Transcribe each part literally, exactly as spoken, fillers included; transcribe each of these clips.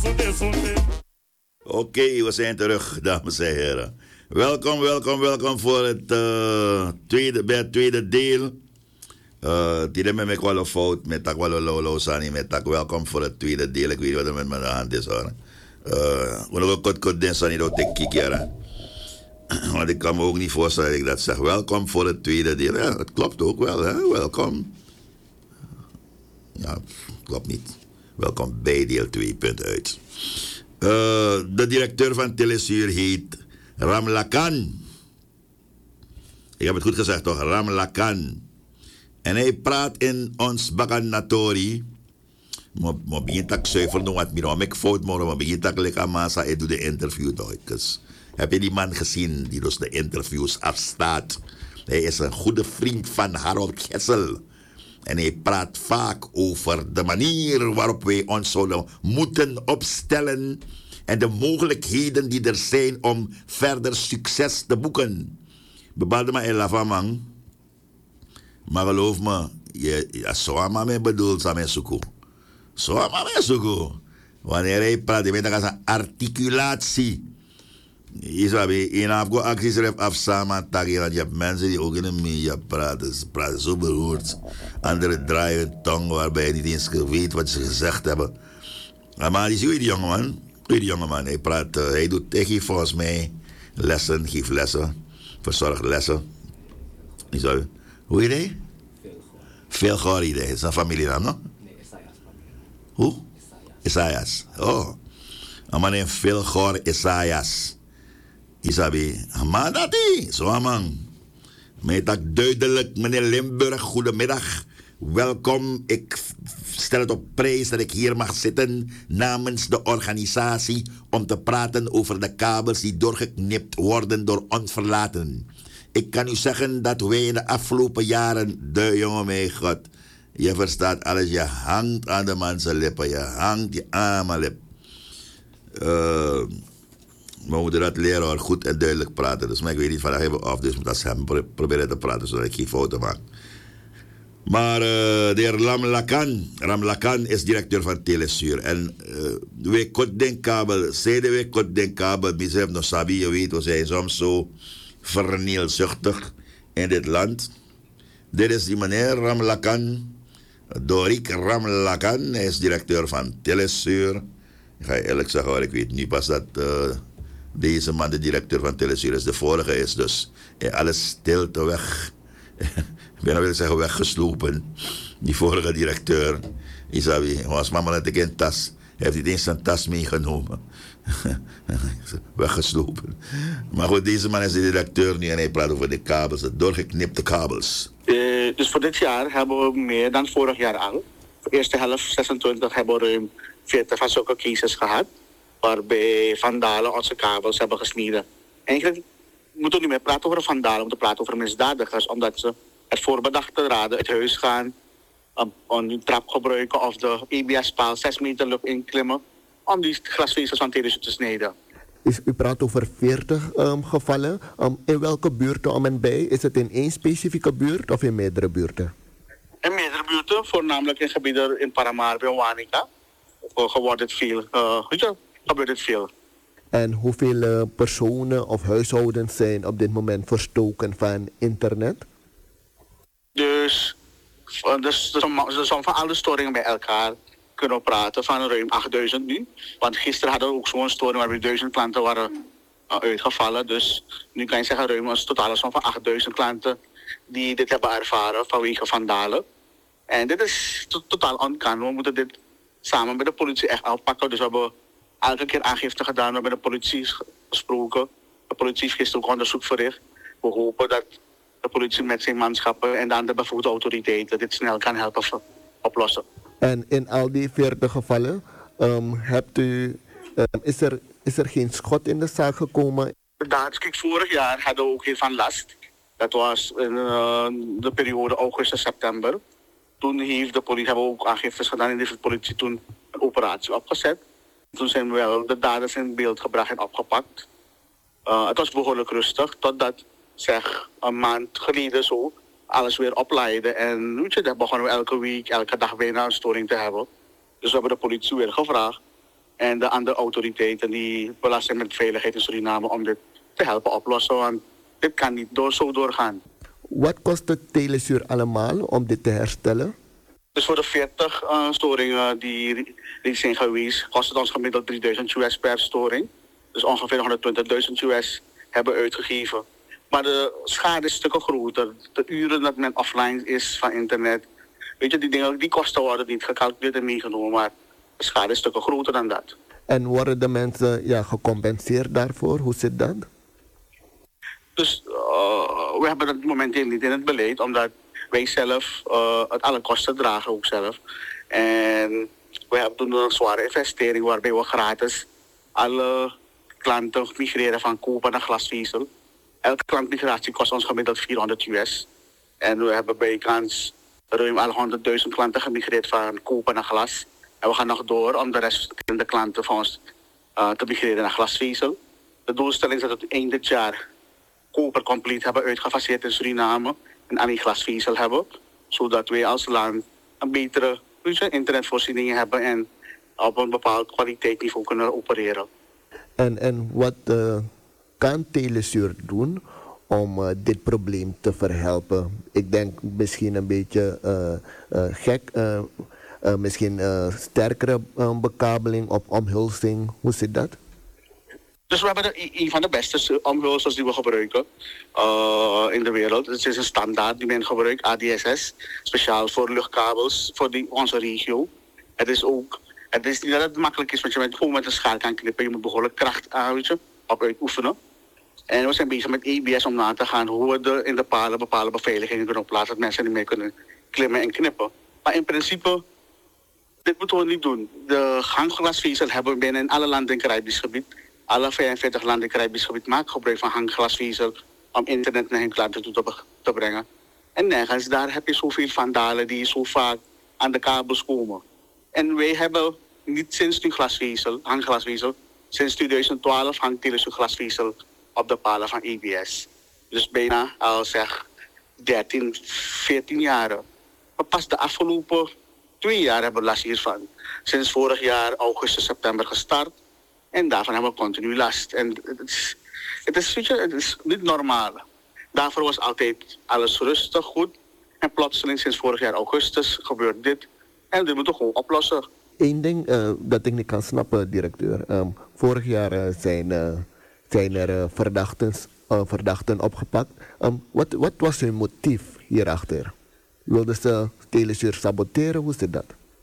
Oké, okay, we zijn terug, dames en heren. Welkom, welkom, welkom voor het, uh, tweede, bij het tweede deel. Tide me me kwalo fout met tak walo lolo sani met tak welkom voor het tweede deel. Ik weet niet wat er met mijn hand is hoor. We nog een kort kort den sani dat ik kijk hier. Want ik kan me ook niet voorstellen dat ik dat zeg. Welkom voor het tweede deel. Ja, het klopt ook wel, hè? Welkom. Ja, klopt niet. Welkom bij deel twee, punt uit. Uh, de directeur van Telesuur heet Ramlakan. Ik heb het goed gezegd toch? Ramlakan. En hij praat in ons Baganatori. Maar begint te zuiveren nog wat meer. Ik fout maar begint te lekker massa. Hij doet de interview toch. Heb je die man gezien die dus de interviews afstaat? Hij is een goede vriend van Harold Kessel. En hij praat vaak over de manier waarop wij ons zouden moeten opstellen. En de mogelijkheden die er zijn om verder succes te boeken. Bebalde maar in Lavamang. Maar geloof me, je, ja, zo aan mij bedoelt aan mijn zoeken. Zo aan mij zoeken. Wanneer hij praat, je weet dat is een articulatie. Je zou je in afgo acties ref af samen tagen. Je hebt mensen die ook in de media praten. Ze praten zo beroerd. Anderen draaien hun tong waarbij je niet eens weet wat ze gezegd hebben. Maar die zie je die jongeman. Die jongeman, hij praat, uh, hij doet, hij geeft volgens mij lessen, geeft lessen. Verzorgt lessen. Je zou, hoe heet hij? Veel goor idee. Is een familienaam, no? Nee, Isaias. Hoe? Isaias. Oh. Een man in veel goor Isaias. Isabi. Maar dat is. Zo man. Mij dat duidelijk, meneer Limburg. Goedemiddag. Welkom. Ik stel het op prijs dat ik hier mag zitten namens de organisatie om te praten over de kabels die doorgeknipt worden door onverlaten. Ik kan u zeggen dat wij in de afgelopen jaren, de jongen mijn God, je verstaat alles, je hangt aan de man zijn lippen, je hangt je aan mijn lip. Uh, we moeten dat leren hoor, goed en duidelijk praten. Dus maar ik weet niet, vandaag hebben we af, dus als hem proberen te praten zodat ik geen fouten maak. Maar uh, de heer Ramlakan, Ramlakan is directeur van Telesuur. En uh, wij kort den kabel, zeiden wij kort den kabel, misef no sabi, je weet, we zijn soms zo vernielzuchtig in dit land. Dit is die meneer Ramlakan, Dorik Ramlakan, hij is directeur van Telesuur. Ik ga je eerlijk zeggen hoor, ik weet nu pas dat uh, deze man de directeur van Telesuur is. De vorige is dus in alle stilte weg. Ik ben wil zeggen weggeslopen. Die vorige directeur, Isabi, was mama net een tas. Hij heeft niet eens zijn tas meegenomen. Weggeslopen. Maar goed, deze man is de directeur nu en hij praat over de kabels, de doorgeknipte kabels. Uh, dus voor dit jaar hebben we meer dan vorig jaar al. Voor de eerste helft zesentwintig hebben we ruim veertig van zulke cases gehad. Waarbij vandalen onze kabels hebben gesneden. Eigenlijk moeten we niet meer praten over vandalen, we moeten praten over misdadigers. Omdat ze het voorbedachte raden uit huis gaan, um, een trap gebruiken of de E B S-paal zes meter lucht inklimmen om die glasvezels van Telesuur te snijden. Dus u praat over veertig um, gevallen. Um, in welke buurten om en bij? Is het in één specifieke buurt of in meerdere buurten? In meerdere buurten, voornamelijk in gebieden in Paramaribo en Wanica. Gebeurt het veel. Uh, weet je, gebeurt het veel. En hoeveel uh, personen of huishoudens zijn op dit moment verstoken van internet? Dus, dus de som van alle storingen bij elkaar kunnen we praten van ruim achtduizend nu. Want gisteren hadden we ook zo'n storing waarbij duizend klanten waren uh, uitgevallen. Dus nu kan je zeggen ruim een totale som van achtduizend klanten die dit hebben ervaren vanwege vandalen. En dit is to totaal onkan. We moeten dit samen met de politie echt aanpakken. Dus we hebben elke keer aangifte gedaan. We hebben met de politie gesproken. De politie heeft gisteren ook onderzoek verricht. We hopen dat de politie met zijn manschappen en dan de bevoegde autoriteiten dit snel kan helpen oplossen. En in al die veertig gevallen, um, hebt u, um, is, er, is er geen schot in de zaak gekomen? Inderdaad, kijk, vorig jaar hadden we ook heel van last. Dat was in uh, de periode augustus, september. Toen heeft de politie, hebben we ook aangiftes gedaan en heeft de politie toen een operatie opgezet. Toen zijn we wel de daders in beeld gebracht en opgepakt. Uh, het was behoorlijk rustig, totdat zeg een maand geleden zo alles weer oplaaide. En weet je, daar begonnen we elke week, elke dag bijna een storing te hebben. Dus we hebben de politie weer gevraagd en de andere autoriteiten die belasten met veiligheid in Suriname om dit te helpen oplossen. Want dit kan niet door, zo doorgaan. Wat kost het Telesuur allemaal om dit te herstellen? Dus voor de veertig uh, storingen die, die zijn geweest, kost het ons gemiddeld drieduizend U S per storing. Dus ongeveer honderdtwintigduizend U S hebben we uitgegeven. Maar de schade is stukken groter. De uren dat men offline is van internet. Weet je, die dingen, die kosten worden niet gecalculeerd en meegenomen. Maar de schade is stukken groter dan dat. En worden de mensen ja, gecompenseerd daarvoor? Hoe zit dat? Dus uh, we hebben dat momenteel niet in het beleid, omdat wij zelf uh, het alle kosten dragen ook zelf. En we hebben doen een zware investering waarbij we gratis alle klanten migreren van koper naar glasvezel. Elke klantmigratie kost ons gemiddeld vierhonderd U S. En we hebben bijkans ruim al honderdduizend klanten gemigreerd van koper naar glas. En we gaan nog door om de rest van de klanten van ons uh, te migreren naar glasvezel. De doelstelling is dat we eind dit jaar koper compleet hebben uitgefaseerd in Suriname en aan die glasvezel hebben. Zodat wij als land een betere internetvoorziening hebben en op een bepaald kwaliteitsniveau kunnen opereren. En, en wat uh, kan Telesuur doen om uh, dit probleem te verhelpen? Ik denk misschien een beetje uh, uh, gek, uh, uh, misschien uh, sterkere uh, bekabeling of omhulsing. Hoe zit dat? Dus we hebben de, een van de beste omhulsels die we gebruiken uh, in de wereld. Het is een standaard die men gebruikt, A D S S, speciaal voor luchtkabels voor die, onze regio. Het is ook, het is niet dat het makkelijk is, want je bent gewoon met een schaar kan knippen. Je moet behoorlijk kracht aan, weet je, op uitoefenen. En we zijn bezig met E B S om na te gaan hoe we de, in de palen bepaalde beveiligingen kunnen plaatsen, dat mensen niet meer kunnen klimmen en knippen. Maar in principe, dit moeten we niet doen. De gangglasvezel hebben we binnen in alle landen in het Caribisch gebied. Alle vijfenveertig landen in het Caribisch gebied maken gebruik van hangglasvezel om internet naar hun klanten toe te, te brengen. En nergens daar heb je zoveel vandalen die zo vaak aan de kabels komen. En wij hebben niet sinds nu glasvezel, hangglasvezel, sinds twintig twaalf hangt Telesuur glasvezel op de palen van E B S. Dus bijna al zeg dertien, veertien jaren. Maar pas de afgelopen twee jaar hebben we last hiervan. Sinds vorig jaar augustus, september gestart. En daarvan hebben we continu last. En het is, het is, weet je, het is niet normaal. Daarvoor was altijd alles rustig, goed. En plotseling sinds vorig jaar augustus gebeurt dit. En dit moeten we gewoon oplossen. Eén ding uh, dat ik niet kan snappen, directeur. Um, vorig jaar uh, zijn, uh, zijn er uh, verdachten, uh, verdachten opgepakt. Um, wat, wat was hun motief hierachter? Wilden ze Telesuur saboteren? Hoe zit dat?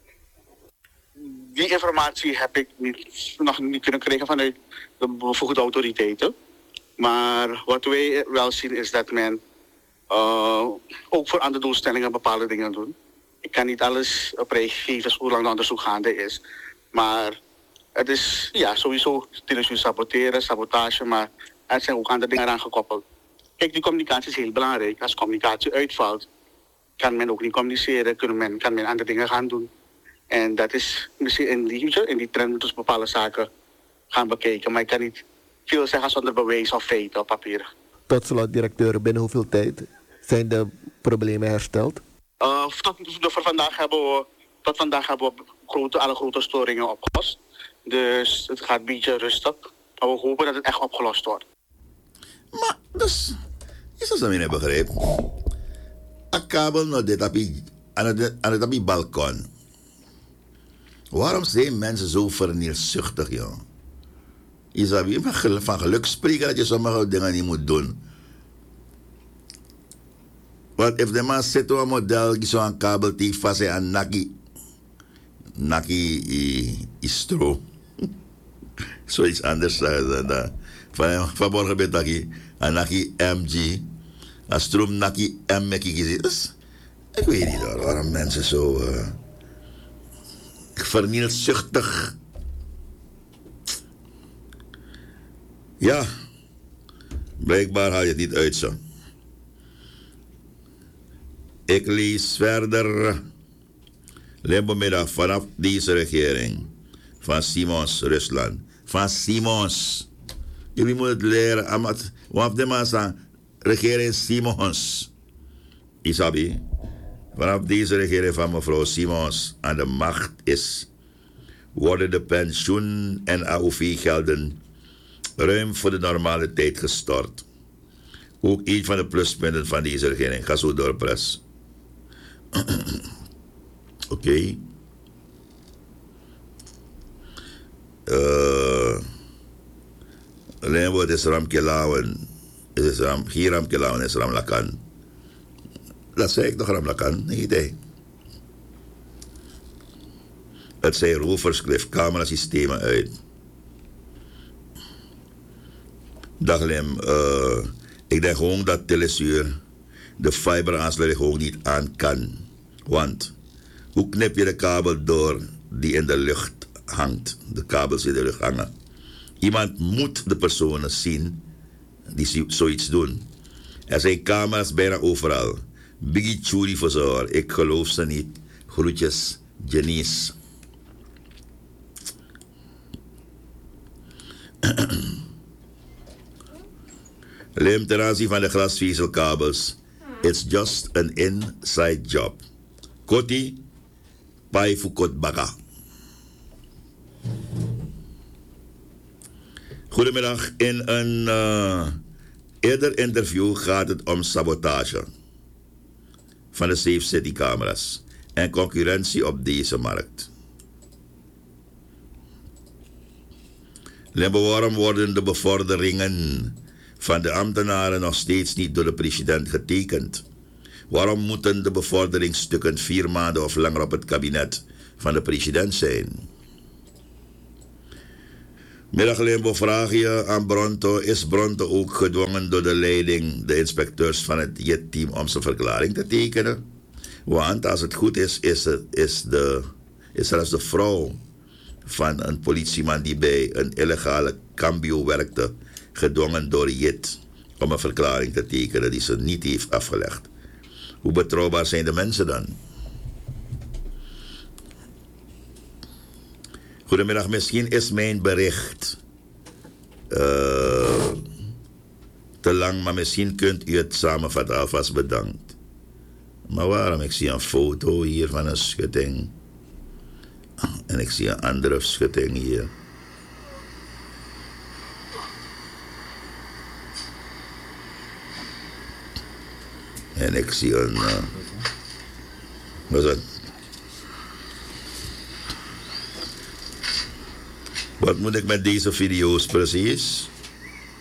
Die informatie heb ik niet, nog niet kunnen krijgen vanuit de bevoegde autoriteiten. Maar wat wij wel zien is dat men uh, ook voor andere doelstellingen bepaalde dingen doet. Ik kan niet alles op rij geven hoe lang de onderzoek gaande is. Maar het is ja, sowieso Telesuur saboteren, sabotage, maar er zijn ook andere dingen eraan gekoppeld. Kijk, die communicatie is heel belangrijk. Als communicatie uitvalt, kan men ook niet communiceren, kan men, kan men andere dingen gaan doen. En dat is misschien in die, in die trend dus bepaalde zaken gaan bekijken. Maar ik kan niet veel zeggen zonder bewijs of feiten op papier. Tot slot, directeur, binnen hoeveel tijd zijn de problemen hersteld? Uh, tot, voor vandaag hebben we, tot vandaag hebben we grote, alle grote storingen opgelost. Dus het gaat een beetje rustig. Maar we hopen dat het echt opgelost wordt. Maar, dus, is dat zo niet begrepen? Een kabel naar dit op je, aan het op je balkon. Waarom zijn mensen zo vernielzuchtig, joh? Je zou je van geluk spreken dat je sommige dingen niet moet doen. Want als de man zit op een model die zo'n kabel die vast is aan naki, naki is stro. Zoiets anders dan dat. Van vanmorgen ben ik aan naki M G, aan stroom naki M mekkie. Dus ik weet niet hoor, waarom mensen zo uh, vernielzuchtig. Ja, blijkbaar haal je het niet uit zo. Ik lees verder. Limburgmiddag vanaf deze regering. Van Simons, Rusland. Van Simons. Jullie moeten het leren. Want de man zegt, regering Simons. Isabi. Vanaf deze regering van mevrouw Simons aan de macht is. worden de pensioen- en A O V-gelden ruim voor de normale tijd gestort. Ook een van de pluspunten van deze regering. Ga zo door, pres. Oké. Okay. Uh, alleen wordt is Ram Kelawan. Is Ram, hier Ram Kelawan is Ram Lakan. Dat zei ik toch, Ram Lakan? Nee, idee. Het zijn roversklif, camerasystemen uit. Dag Lem, uh, ik denk gewoon dat Telesuur de fiberaansluiting gewoon niet aan kan. Want hoe knip je de kabel door die in de lucht hangt? De kabels in de lucht hangen. Iemand moet de personen zien die zoiets doen. Er zijn camera's bijna overal. Biggie Churi voor zorg. Ik geloof ze niet. Groetjes, Janice. Lem ten aanzien van de glasvezelkabels. It's just an inside job. Koti, pai fukot baka. Goedemiddag. In een uh, eerder interview gaat het om sabotage van de Safe City camera's en concurrentie op deze markt. Lembo, waarom worden de bevorderingen van de ambtenaren nog steeds niet door de president getekend? Waarom moeten de bevorderingsstukken vier maanden of langer op het kabinet van de president zijn? Middag Limbo, vraag je aan Bronto. Is Bronto ook gedwongen door de leiding, de inspecteurs van het J I T-team om zijn verklaring te tekenen? Want als het goed is, is, het, is, de, is zelfs de vrouw van een politieman die bij een illegale cambio werkte, gedwongen door J I T om een verklaring te tekenen die ze niet heeft afgelegd. Hoe betrouwbaar zijn de mensen dan? Goedemiddag, misschien is mijn bericht uh, te lang, maar misschien kunt u het samenvatten. Alvast bedankt. Maar waarom? Ik zie een foto hier van een schutting. En ik zie een andere schutting hier. En ik zie een... Uh, wat is dat? Wat moet ik met deze video's precies?